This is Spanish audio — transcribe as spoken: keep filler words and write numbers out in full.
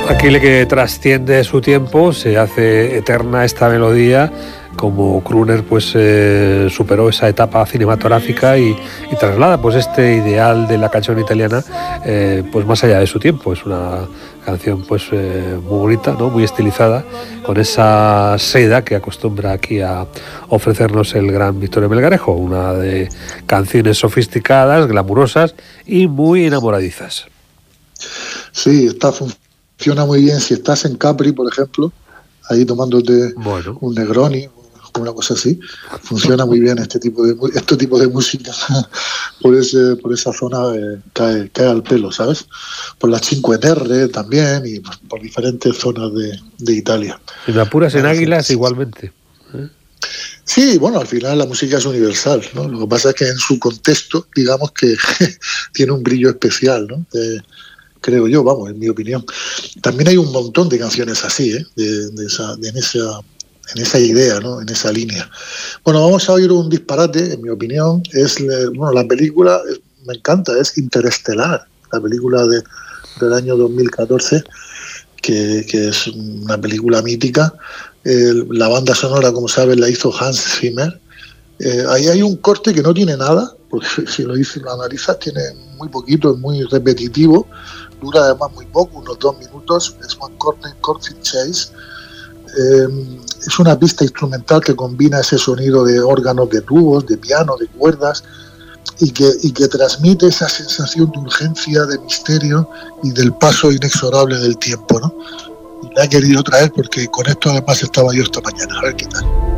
Aquí le que trasciende su tiempo, se hace eterna esta melodía, como Crooner pues eh, superó esa etapa cinematográfica y, y traslada pues este ideal de la canción italiana eh, pues más allá de su tiempo. Es una canción pues eh, muy bonita, ¿no? Muy estilizada, con esa seda que acostumbra aquí a ofrecernos el gran Vittorio Melgarejo, una de canciones sofisticadas, glamurosas y muy enamoradizas. Sí, está funciona muy bien si estás en Capri, por ejemplo, ahí tomándote bueno. un Negroni, una cosa así. Funciona muy bien este tipo de este tipo de música por ese por esa zona eh, cae, cae al pelo, ¿sabes? Por las Cinque Terre también y por, por diferentes zonas de, de Italia. Si me apuras en Águilas, igualmente. ¿Eh? Sí, bueno, al final la música es universal, ¿no? Lo que pasa es que en su contexto, digamos que tiene un brillo especial, ¿no? Eh, creo yo, vamos, en mi opinión. También hay un montón de canciones así, ¿eh? de, de esa, de en, esa, en esa idea, ¿no? En esa línea. Bueno, vamos a oír un disparate, en mi opinión. Es, bueno, la película, me encanta, es Interestelar, la película de, del año dos mil catorce, que, que es una película mítica. Eh, la banda sonora, como sabes, la hizo Hans Zimmer. Eh, ahí hay un corte que no tiene nada, porque si lo dices, lo analizas, tiene muy poquito, es muy repetitivo. Dura además muy poco, unos dos minutos. Es One Corner Corfield Chase. Eh, es una pista instrumental que combina ese sonido de órganos, de tubos, de piano, de cuerdas, y que, y que transmite esa sensación de urgencia, de misterio y del paso inexorable del tiempo, ¿no? Y la he querido traer porque con esto además estaba yo esta mañana. A ver qué tal.